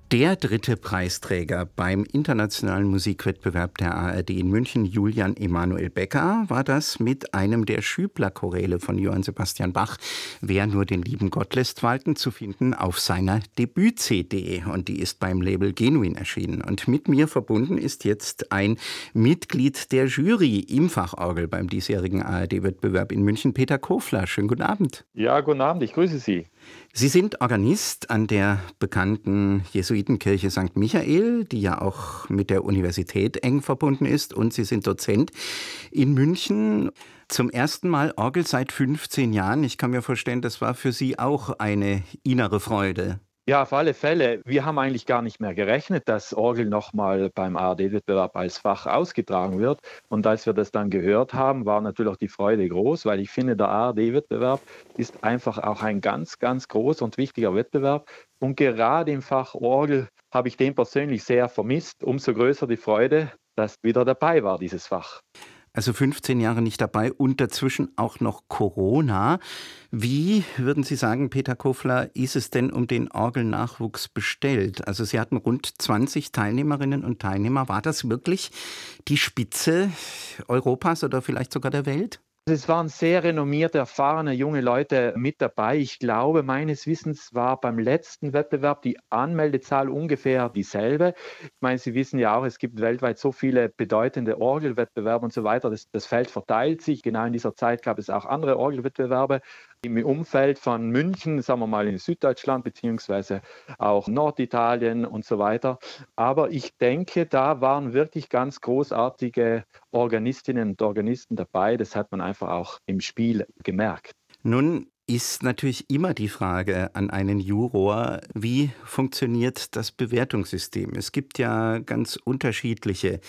Der dritte Preisträger beim internationalen Musikwettbewerb der ARD in München, Julian Emanuel Becker, war das mit einem der Schübler-Choräle von Johann Sebastian Bach, Wer nur den lieben Gott lässt walten, zu finden auf seiner Debüt-CD. Und die ist beim Label Genuin erschienen. Und mit mir verbunden ist jetzt ein Mitglied der Jury im Fachorgel beim diesjährigen ARD-Wettbewerb in München, Peter Kofler. Schönen guten Abend. Ja, guten Abend, ich grüße Sie. Sie sind Organist an der bekannten Jesuitenkirche St. Michael, die ja auch mit der Universität eng verbunden ist, und Sie sind Dozent in München. Zum ersten Mal Orgel seit 15 Jahren. Ich kann mir vorstellen, das war für Sie auch eine innere Freude. Ja, auf alle Fälle. Wir haben eigentlich gar nicht mehr gerechnet, dass Orgel nochmal beim ARD-Wettbewerb als Fach ausgetragen wird. Und als wir das dann gehört haben, war natürlich auch die Freude groß, weil ich finde, der ARD-Wettbewerb ist einfach auch ein ganz, ganz großer und wichtiger Wettbewerb. Und gerade im Fach Orgel habe ich den persönlich sehr vermisst. Umso größer die Freude, dass wieder dabei war, dieses Fach. Also 15 Jahre nicht dabei und dazwischen auch noch Corona. Wie, würden Sie sagen, Peter Kofler, ist es denn um den Orgelnachwuchs bestellt? Also Sie hatten rund 20 Teilnehmerinnen und Teilnehmer. War das wirklich die Spitze Europas oder vielleicht sogar der Welt? Es waren sehr renommierte, erfahrene junge Leute mit dabei. Ich glaube, meines Wissens war beim letzten Wettbewerb die Anmeldezahl ungefähr dieselbe. Ich meine, Sie wissen ja auch, es gibt weltweit so viele bedeutende Orgelwettbewerbe und so weiter. Das Feld verteilt sich. Genau in dieser Zeit gab es auch andere Orgelwettbewerbe im Umfeld von München, sagen wir mal in Süddeutschland, beziehungsweise auch Norditalien und so weiter. Aber ich denke, da waren wirklich ganz großartige Organistinnen und Organisten dabei. Das hat man einfach auch im Spiel gemerkt. Nun ist natürlich immer die Frage an einen Juror, wie funktioniert das Bewertungssystem? Es gibt ja ganz unterschiedliche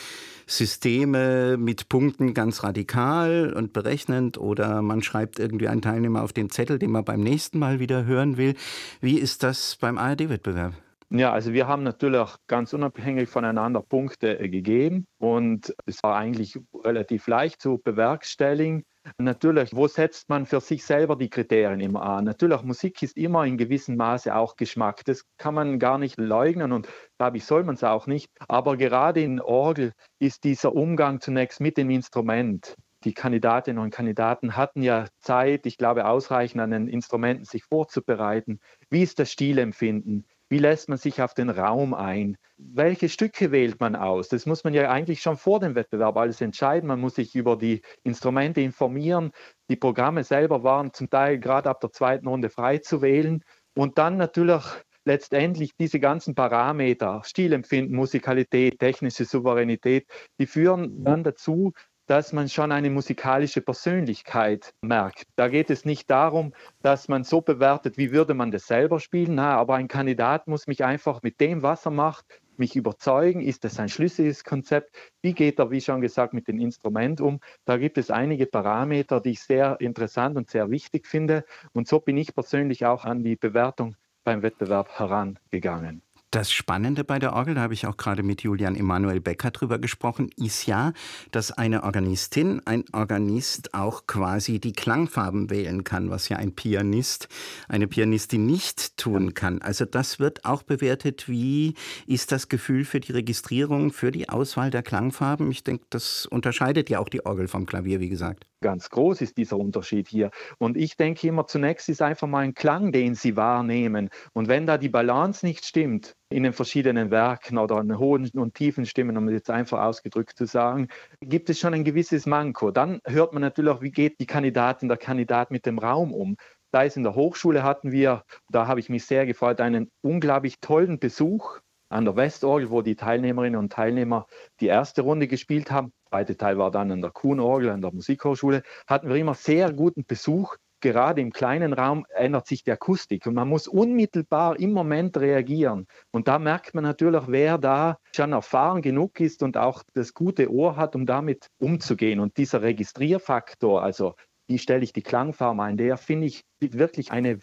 Systeme mit Punkten, ganz radikal und berechnend, oder man schreibt irgendwie einen Teilnehmer auf den Zettel, den man beim nächsten Mal wieder hören will. Wie ist das beim ARD-Wettbewerb? Ja, also wir haben natürlich auch ganz unabhängig voneinander Punkte gegeben und es war eigentlich relativ leicht zu bewerkstelligen. Natürlich, wo setzt man für sich selber die Kriterien immer an? Natürlich, Musik ist immer in gewissem Maße auch Geschmack. Das kann man gar nicht leugnen und glaube ich, soll man es auch nicht. Aber gerade in Orgel ist dieser Umgang zunächst mit dem Instrument. Die Kandidatinnen und Kandidaten hatten ja Zeit, ich glaube, ausreichend an den Instrumenten sich vorzubereiten. Wie ist das Stilempfinden? Wie lässt man sich auf den Raum ein? Welche Stücke wählt man aus? Das muss man ja eigentlich schon vor dem Wettbewerb alles entscheiden. Man muss sich über die Instrumente informieren. Die Programme selber waren zum Teil gerade ab der zweiten Runde frei zu wählen. Und dann natürlich letztendlich diese ganzen Parameter, Stilempfinden, Musikalität, technische Souveränität, die führen dann dazu, dass man schon eine musikalische Persönlichkeit merkt. Da geht es nicht darum, dass man so bewertet, wie würde man das selber spielen. Na, aber ein Kandidat muss mich einfach mit dem, was er macht, mich überzeugen. Ist das ein schlüssiges Konzept? Wie geht er, wie schon gesagt, mit dem Instrument um? Da gibt es einige Parameter, die ich sehr interessant und sehr wichtig finde. Und so bin ich persönlich auch an die Bewertung beim Wettbewerb herangegangen. Das Spannende bei der Orgel, da habe ich auch gerade mit Julian Emanuel Becker drüber gesprochen, ist ja, dass eine Organistin, ein Organist auch quasi die Klangfarben wählen kann, was ja ein Pianist, eine Pianistin nicht tun kann. Also das wird auch bewertet. Wie ist das Gefühl für die Registrierung, für die Auswahl der Klangfarben? Ich denke, das unterscheidet ja auch die Orgel vom Klavier, wie gesagt. Ganz groß ist dieser Unterschied hier. Und ich denke immer, zunächst ist einfach mal ein Klang, den Sie wahrnehmen. Und wenn da die Balance nicht stimmt in den verschiedenen Werken oder in hohen und tiefen Stimmen, um es jetzt einfach ausgedrückt zu sagen, gibt es schon ein gewisses Manko. Dann hört man natürlich auch, wie geht die Kandidatin, der Kandidat mit dem Raum um. Da ist in der Hochschule hatten wir, da habe ich mich sehr gefreut, einen unglaublich tollen Besuch an der Westorgel, wo die Teilnehmerinnen und Teilnehmer die erste Runde gespielt haben. Der zweite Teil war dann an der Kuhnorgel, an der Musikhochschule. Hatten wir immer sehr guten Besuch. Gerade im kleinen Raum ändert sich die Akustik und man muss unmittelbar im Moment reagieren. Und da merkt man natürlich, wer da schon erfahren genug ist und auch das gute Ohr hat, um damit umzugehen. Und dieser Registrierfaktor, also wie stelle ich die Klangfarbe ein, der finde ich wirklich eine